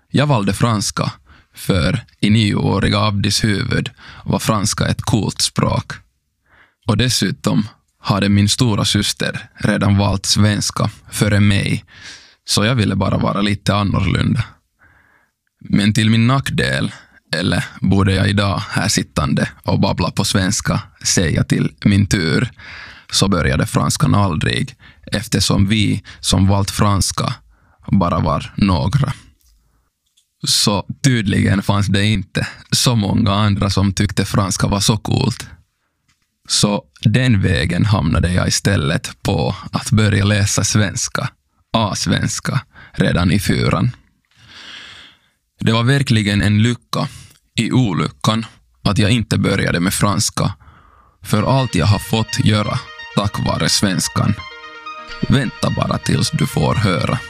Jag valde franska, för i 9-åriga Abdis huvud var franska ett coolt språk. Och dessutom hade min stora syster redan valt svenska före mig, så jag ville bara vara lite annorlunda. Men till min nackdel, eller borde jag idag här sittande och babbla på svenska säga till min tur, så började franskan aldrig, eftersom vi som valt franska bara var några. Så tydligen fanns det inte så många andra som tyckte franska var så coolt. Så den vägen hamnade jag istället på att börja läsa svenska, A-svenska, redan i 4:an. Det var verkligen en lycka i olyckan att jag inte började med franska, för allt jag har fått göra tack vare svenskan. Vänta bara tills du får höra.